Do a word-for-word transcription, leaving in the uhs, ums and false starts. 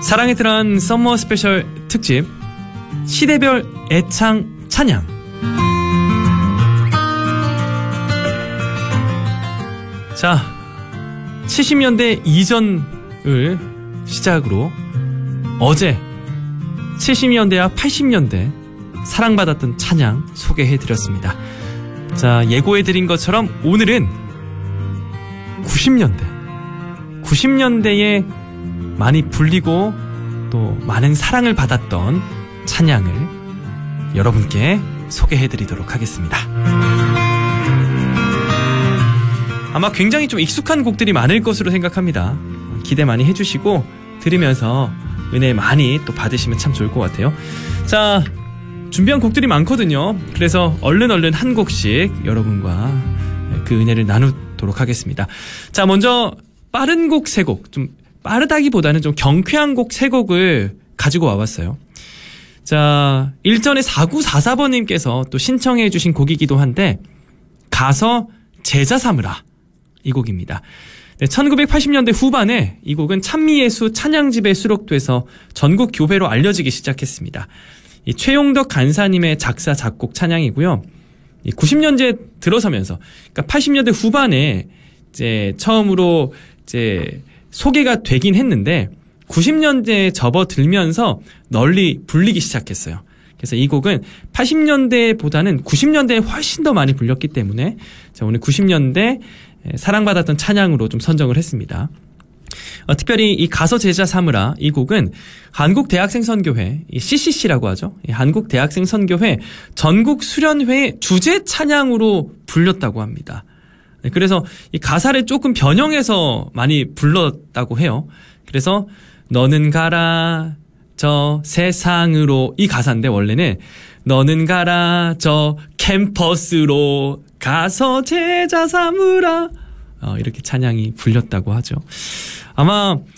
사랑에 들어간 썸머 스페셜 특집 시대별 애창 찬양. 자, 칠십 년대 이전을 시작으로 어제 칠십 년대와 팔십 년대 사랑받았던 찬양 소개해드렸습니다. 자, 예고해드린 것처럼 오늘은 구십 년대 구십 년대에 많이 불리고 또 많은 사랑을 받았던 찬양을 여러분께 소개해드리도록 하겠습니다. 아마 굉장히 좀 익숙한 곡들이 많을 것으로 생각합니다. 기대 많이 해주시고 들으면서 은혜 많이 또 받으시면 참 좋을 것 같아요. 자, 준비한 곡들이 많거든요. 그래서 얼른 얼른 한 곡씩 여러분과 그 은혜를 나누도록 하겠습니다. 자, 먼저 빠른 곡 세 곡, 좀 빠르다기보다는 좀 경쾌한 곡 세 곡을 가지고 와봤어요. 자, 일전에 사구사사 번님께서 또 신청해 주신 곡이기도 한데 가서 제자 삼으라, 이 곡입니다. 네, 천구백팔십 년대 후반에 이 곡은 찬미예수 찬양집에 수록돼서 전국 교회로 알려지기 시작했습니다. 이 최용덕 간사님의 작사 작곡 찬양이고요. 이 구십 년대 들어서면서, 그러니까 팔십 년대 후반에 이제 처음으로 이제 소개가 되긴 했는데 구십 년대에 접어들면서 널리 불리기 시작했어요. 그래서 이 곡은 팔십 년대보다는 구십 년대에 훨씬 더 많이 불렸기 때문에 자, 오늘 구십 년대 사랑받았던 찬양으로 좀 선정을 했습니다. 어, 특별히 이 가서 제자 삼으라, 이 곡은 한국대학생선교회, 이 씨씨씨라고 하죠. 이 한국대학생선교회 전국 수련회 주제 찬양으로 불렸다고 합니다. 네, 그래서 이 가사를 조금 변형해서 많이 불렀다고 해요. 그래서 너는 가라 저 세상으로, 이 가사인데 원래는 너는 가라 저 캠퍼스로 가서 제자 삼으라, 어, 이렇게 찬양이 불렸다고 하죠. 아마